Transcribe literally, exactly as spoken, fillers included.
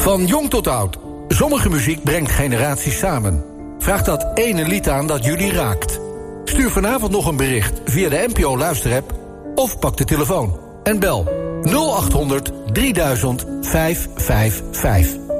Van jong tot oud, sommige muziek brengt generaties samen. Vraag dat ene lied aan dat jullie raakt. Stuur vanavond nog een bericht via de N P O Luisterapp of pak de telefoon en bel nul acht honderd drieduizend vijfhonderdvijfenvijftig.